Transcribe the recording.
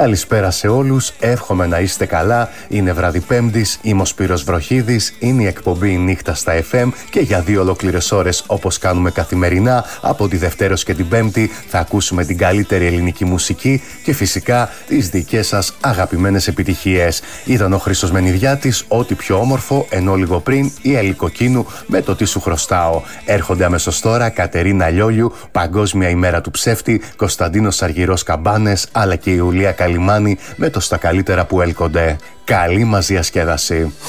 Καλησπέρα σε όλους, εύχομαι να είστε καλά. Είναι βράδυ Πέμπτης, είμαι ο Σπύρος Βροχίδης, είναι η εκπομπή Νύχτα στα FM και για 2 ολόκληρες ώρες, όπως κάνουμε καθημερινά, από τη Δευτέρα και την Πέμπτη, θα ακούσουμε την καλύτερη ελληνική μουσική και φυσικά τις δικές σας αγαπημένες επιτυχίες. Ήταν ο Χρήστος Μενιδιάτης, ό,τι πιο όμορφο, ενώ λίγο πριν η Έλλη Κοκκίνου με το τι σου χρωστάω. Έρχονται αμέσως τώρα Κατερίνα Λιόλιου, Παγκόσμια ημέρα του ψεύτη, Κωνσταντίνος Αργυρός Καμπάνες, αλλά και η Ιουλία Καλιμάνη με το στα καλύτερα που έλκονται. Καλή μας διασκέδαση.